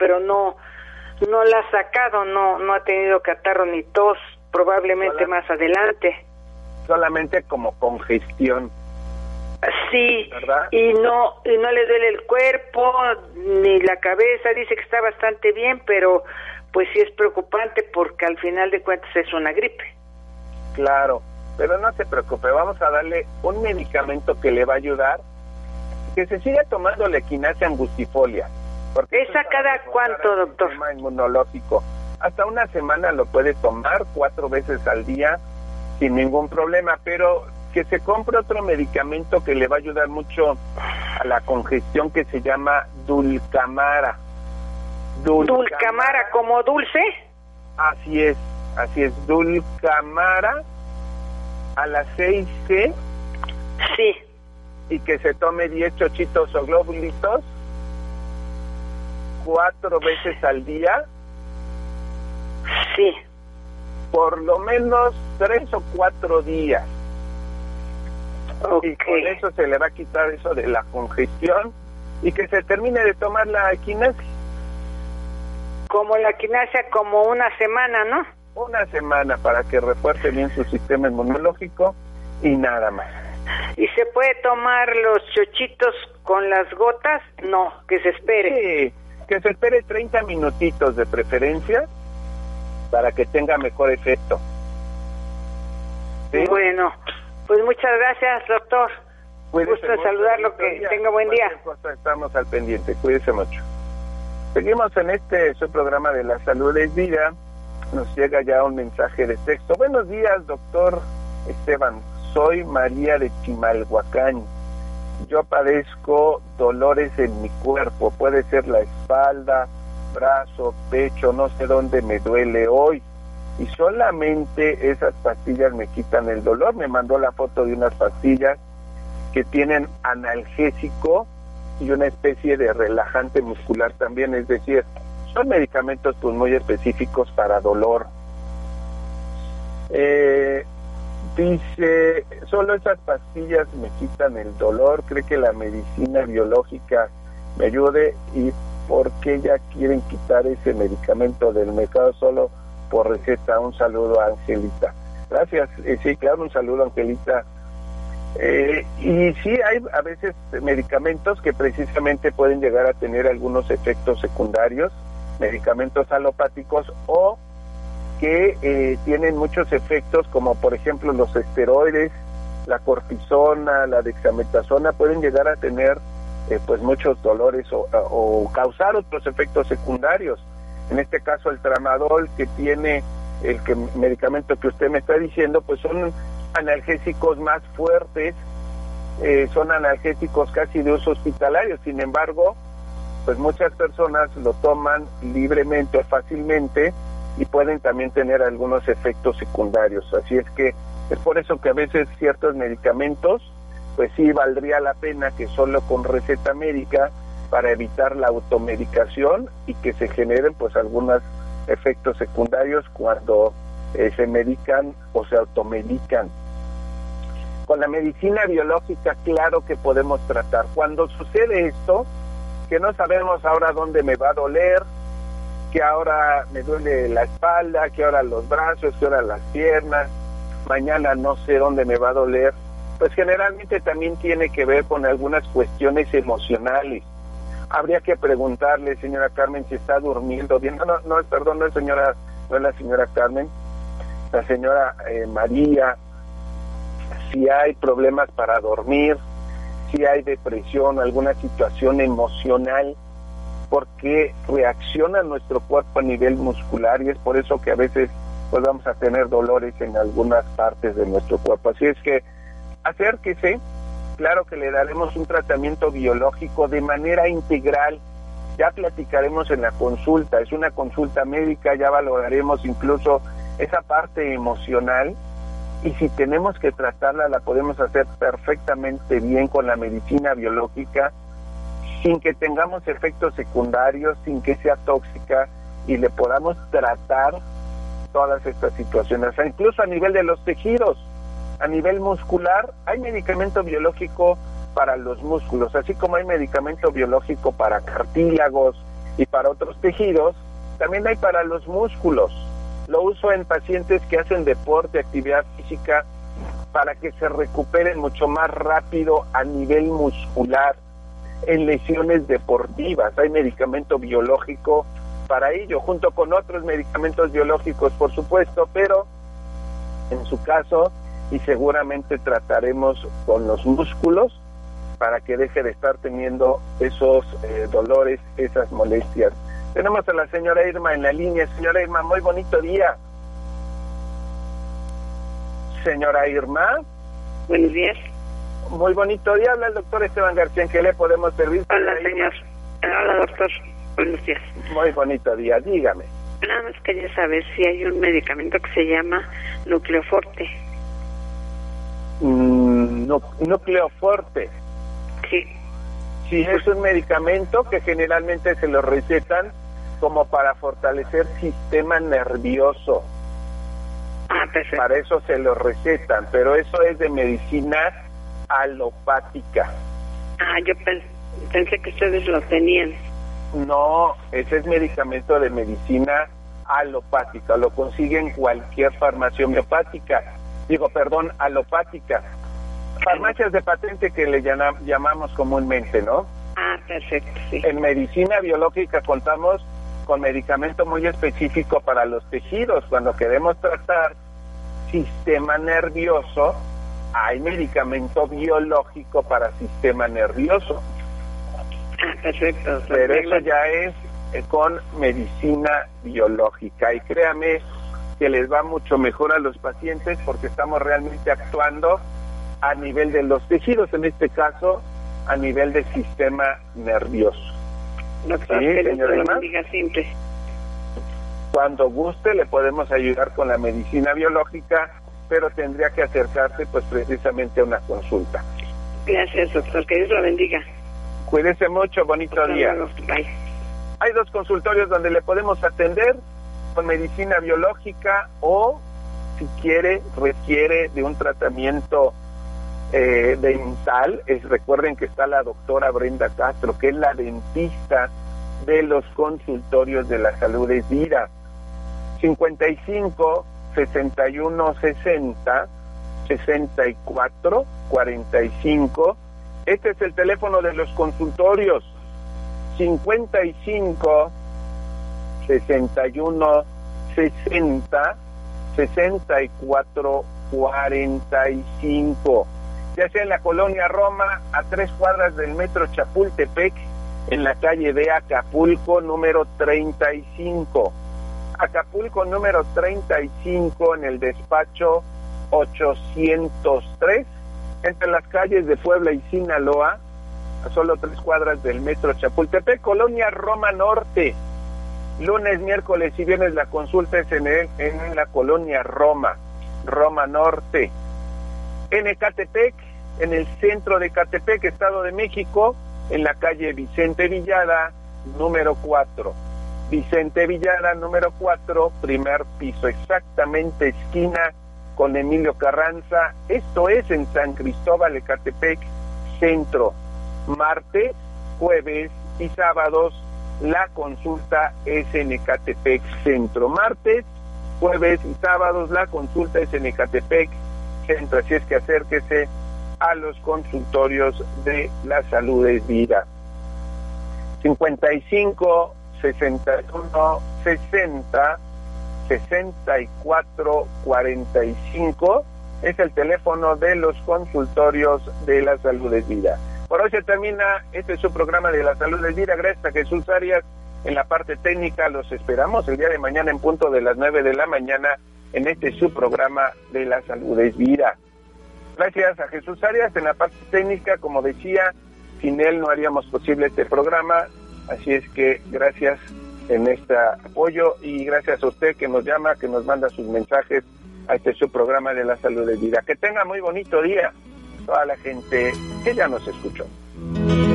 pero no la ha sacado, no ha tenido catarro ni tos, probablemente más adelante. Solamente como congestión. Sí, ¿verdad? y no le duele el cuerpo ni la cabeza, dice que está bastante bien, pero pues sí es preocupante porque al final de cuentas es una gripe. Claro, pero no se preocupe, vamos a darle un medicamento que le va a ayudar, que se siga tomando la equinacia angustifolia. Porque ¿esa cada cuánto, doctor? Sistema inmunológico. Hasta una semana lo puede tomar 4 veces al día sin ningún problema, pero que se compre otro medicamento que le va a ayudar mucho a la congestión, que se llama Dulcamara. ¿Dulcamara como dulce? Así es, Dulcamara a las 6C. Sí. Y que se tome 10 chochitos o globulitos 4 veces al día. Sí. Por lo menos 3 o 4 días. Okay. Y con eso se le va a quitar eso de la congestión y que se termine de tomar la equinacia. Como la equinacia, como una semana, ¿no? Una semana para que refuerce bien su sistema inmunológico y nada más. ¿Y se puede tomar los chochitos con las gotas? No, que se espere. Sí, que se espere 30 minutitos de preferencia para que tenga mejor efecto. ¿Sí? Bueno, pues muchas gracias, doctor. Cuídese Gusto en mucho, saludarlo, que tenga buen día. Cosa, estamos al pendiente, cuídese mucho. Seguimos en su programa de La Salud es Vida. Nos llega ya un mensaje de texto. Buenos días, doctor Esteban. Soy María de Chimalhuacán. Yo padezco dolores en mi cuerpo. Puede ser la espalda, brazo, pecho, no sé dónde me duele hoy. Y solamente esas pastillas me quitan el dolor. Me mandó la foto de unas pastillas que tienen analgésico y una especie de relajante muscular también, es decir, son medicamentos pues muy específicos para dolor. Dice, solo esas pastillas me quitan el dolor, cree que la medicina biológica me ayude, y por qué ya quieren quitar ese medicamento del mercado solo por receta. Un saludo a Angelita. Gracias, sí, claro, un saludo, Angelita. Y sí, hay a veces medicamentos que precisamente pueden llegar a tener algunos efectos secundarios, medicamentos alopáticos o que tienen muchos efectos, como por ejemplo los esteroides, la cortisona, la dexametasona, pueden llegar a tener pues muchos dolores o causar otros efectos secundarios. En este caso el tramadol, que tiene medicamento que usted me está diciendo, pues son analgésicos más fuertes, son analgésicos casi de uso hospitalario. Sin embargo, pues muchas personas lo toman libremente o fácilmente y pueden también tener algunos efectos secundarios. Así es que es por eso que a veces ciertos medicamentos pues sí valdría la pena que solo con receta médica, para evitar la automedicación y que se generen pues algunos efectos secundarios cuando se medican o se automedican. Con la medicina biológica, claro que podemos tratar. Cuando sucede esto, que no sabemos ahora dónde me va a doler, que ahora me duele la espalda, que ahora los brazos, que ahora las piernas, mañana no sé dónde me va a doler, pues generalmente también tiene que ver con algunas cuestiones emocionales. Habría que preguntarle, señora Carmen, si está durmiendo bien. No es la señora Carmen, la señora María, si hay problemas para dormir, si hay depresión, alguna situación emocional, porque reacciona nuestro cuerpo a nivel muscular, y es por eso que a veces pues vamos a tener dolores en algunas partes de nuestro cuerpo. Así es que acérquese. Claro que le daremos un tratamiento biológico de manera integral. Ya platicaremos en la consulta, es una consulta médica, ya valoraremos incluso esa parte emocional, y si tenemos que tratarla, la podemos hacer perfectamente bien con la medicina biológica, sin que tengamos efectos secundarios, sin que sea tóxica, y le podamos tratar todas estas situaciones, o sea, incluso a nivel de los tejidos. A nivel muscular, hay medicamento biológico para los músculos, así como hay medicamento biológico para cartílagos y para otros tejidos. También hay para los músculos. Lo uso en pacientes que hacen deporte, actividad física, para que se recuperen mucho más rápido a nivel muscular. En lesiones deportivas hay medicamento biológico para ello, junto con otros medicamentos biológicos, por supuesto, pero en su caso, y seguramente trataremos con los músculos para que deje de estar teniendo esos dolores, esas molestias. Tenemos a la señora Irma en la línea. Señora Irma, muy bonito día. Señora Irma. Buenos días. Muy bonito día. Habla el doctor Esteban García. ¿En qué le podemos servir? Hola, señor. Hola, doctor. Buenos días. Muy bonito día. Dígame. Nada más quería saber si hay un medicamento que se llama Nucleoforte. Nucleoforte. Sí. Sí, es un medicamento que generalmente se lo recetan como para fortalecer sistema nervioso. Ah, perfecto. Para eso se lo recetan, pero eso es de medicina alopática. Ah, yo pensé que ustedes lo tenían. No, ese es medicamento de medicina alopática. Lo consigue en cualquier farmacia homeopática. Alopática. Farmacias de patente que le llamamos comúnmente, ¿no? Ah, perfecto, sí. En medicina biológica contamos con medicamento muy específico para los tejidos. Cuando queremos tratar sistema nervioso, hay medicamento biológico para sistema nervioso. Ah, perfecto. Pero eso ya es con medicina biológica. Y créame que les va mucho mejor a los pacientes porque estamos realmente actuando a nivel de los tejidos, en este caso a nivel del sistema nervioso. Doctor, ¿Sí, que señora lo Irma? bendiga siempre. Cuando guste le podemos ayudar con la medicina biológica, pero tendría que acercarse pues precisamente a una consulta. Gracias, doctor. Que Dios lo bendiga. Cuídese mucho, bonito Hasta día. luego. Bye. Hay 2 consultorios donde le podemos atender con medicina biológica o, si requiere de un tratamiento dental. Recuerden que está la doctora Brenda Castro, que es la dentista de los consultorios de la Salud es Vida. 55 61 60 64 45. Este es el teléfono de los consultorios. 55 61 60 64 45. Ya sea en la colonia Roma, a 3 cuadras del metro Chapultepec, en la calle de Acapulco, número 35. Acapulco, número 35, en el despacho 803, entre las calles de Puebla y Sinaloa, a solo 3 cuadras del metro Chapultepec, colonia Roma Norte. Lunes, miércoles y viernes la consulta es en la colonia Roma Norte. En Ecatepec, en el centro de Ecatepec, Estado de México, en la calle Vicente Villada, número 4. Vicente Villada, número 4, primer piso, exactamente esquina con Emilio Carranza. Esto es en San Cristóbal, Ecatepec, centro. Martes, jueves y sábados, la consulta es en Ecatepec, centro. Martes, jueves y sábados, la consulta es en Ecatepec, centro. Así es que acérquese a los consultorios de la Salud es Vida. 55 61 60 64 45 es el teléfono de los consultorios de la Salud es Vida. Por hoy se termina este es su programa de la Salud es Vida. Gracias a Jesús Arias en la parte técnica. Los esperamos el día de mañana en punto de las 9 de la mañana en este su programa de la Salud es Vida. Gracias a Jesús Arias en la parte técnica. Como decía, sin él no haríamos posible este programa. Así es que gracias en este apoyo y gracias a usted que nos llama, que nos manda sus mensajes a este su programa de la Salud es Vida. Que tenga muy bonito día toda la gente que ya nos escuchó.